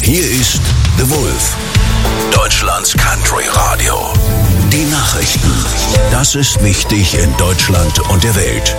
Hier ist The Wolf, Deutschlands Country Radio. Die Nachrichten. Das ist wichtig in Deutschland und der Welt.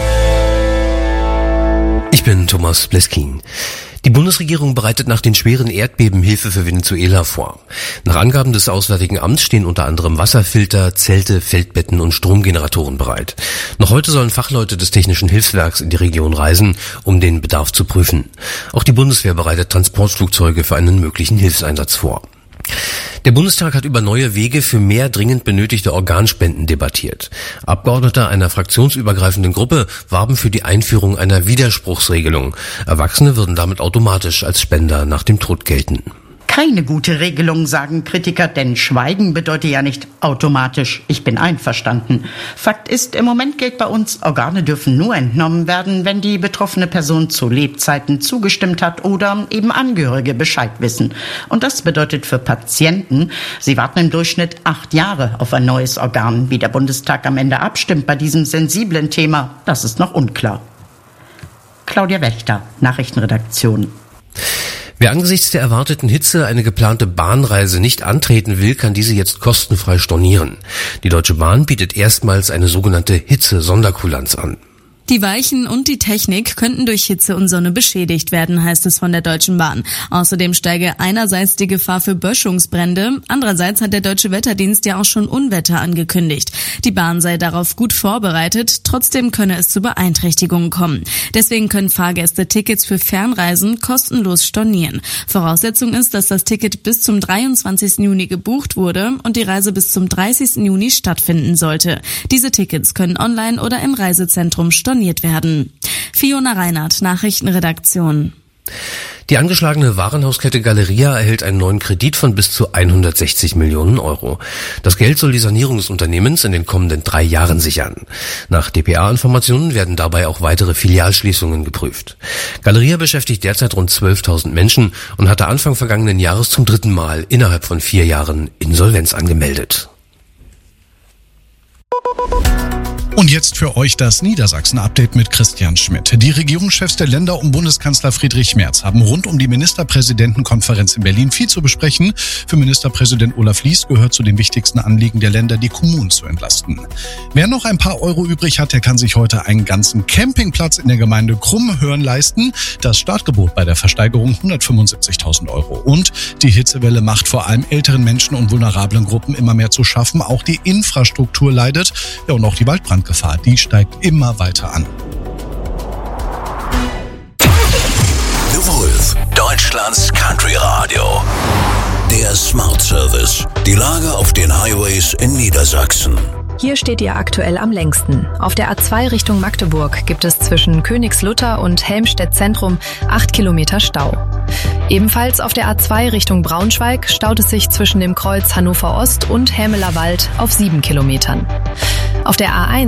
Ich bin Thomas Bleskin. Die Bundesregierung bereitet nach den schweren Erdbeben Hilfe für Venezuela vor. Nach Angaben des Auswärtigen Amts stehen unter anderem Wasserfilter, Zelte, Feldbetten und Stromgeneratoren bereit. Noch heute sollen Fachleute des Technischen Hilfswerks in die Region reisen, um den Bedarf zu prüfen. Auch die Bundeswehr bereitet Transportflugzeuge für einen möglichen Hilfseinsatz vor. Der Bundestag hat über neue Wege für mehr dringend benötigte Organspenden debattiert. Abgeordnete einer fraktionsübergreifenden Gruppe warben für die Einführung einer Widerspruchsregelung. Erwachsene würden damit automatisch als Spender nach dem Tod gelten. Keine gute Regelung, sagen Kritiker, denn Schweigen bedeutet ja nicht automatisch, ich bin einverstanden. Fakt ist, im Moment gilt bei uns, Organe dürfen nur entnommen werden, wenn die betroffene Person zu Lebzeiten zugestimmt hat oder eben Angehörige Bescheid wissen. Und das bedeutet für Patienten, sie warten im Durchschnitt 8 Jahre auf ein neues Organ. Wie der Bundestag am Ende abstimmt bei diesem sensiblen Thema, das ist noch unklar. Claudia Wächter, Nachrichtenredaktion. Wer angesichts der erwarteten Hitze eine geplante Bahnreise nicht antreten will, kann diese jetzt kostenfrei stornieren. Die Deutsche Bahn bietet erstmals eine sogenannte Hitze-Sonderkulanz an. Die Weichen und die Technik könnten durch Hitze und Sonne beschädigt werden, heißt es von der Deutschen Bahn. Außerdem steige einerseits die Gefahr für Böschungsbrände, andererseits hat der Deutsche Wetterdienst ja auch schon Unwetter angekündigt. Die Bahn sei darauf gut vorbereitet, trotzdem könne es zu Beeinträchtigungen kommen. Deswegen können Fahrgäste Tickets für Fernreisen kostenlos stornieren. Voraussetzung ist, dass das Ticket bis zum 23. Juni gebucht wurde und die Reise bis zum 30. Juni stattfinden sollte. Diese Tickets können online oder im Reisezentrum storniert werden. Fiona Reinhardt, Nachrichtenredaktion. Die angeschlagene Warenhauskette Galeria erhält einen neuen Kredit von bis zu 160 Millionen Euro. Das Geld soll die Sanierung des Unternehmens in den kommenden 3 Jahren sichern. Nach dpa-Informationen werden dabei auch weitere Filialschließungen geprüft. Galeria beschäftigt derzeit rund 12.000 Menschen und hatte Anfang vergangenen Jahres zum 3. Mal innerhalb von 4 Jahren Insolvenz angemeldet. Und jetzt für euch das Niedersachsen-Update mit Christian Schmidt. Die Regierungschefs der Länder um Bundeskanzler Friedrich Merz haben rund um die Ministerpräsidentenkonferenz in Berlin viel zu besprechen. Für Ministerpräsident Olaf Lies gehört zu den wichtigsten Anliegen der Länder, die Kommunen zu entlasten. Wer noch ein paar Euro übrig hat, der kann sich heute einen ganzen Campingplatz in der Gemeinde Krummhörn leisten. Das Startgebot bei der Versteigerung 175.000 Euro. Und die Hitzewelle macht vor allem älteren Menschen und vulnerablen Gruppen immer mehr zu schaffen. Auch die Infrastruktur leidet. Ja, und auch die Waldbrandgefahr, die steigt immer weiter an. The Wolf, Deutschlands Country Radio. Der Smart Service. Die Lage auf den Highways in Niedersachsen. Hier steht ihr aktuell am längsten. Auf der A2 Richtung Magdeburg gibt es zwischen Königslutter und Helmstedt Zentrum 8 Kilometer Stau. Ebenfalls auf der A2 Richtung Braunschweig staut es sich zwischen dem Kreuz Hannover Ost und Hämeler Wald auf 7 Kilometern. Auf der A1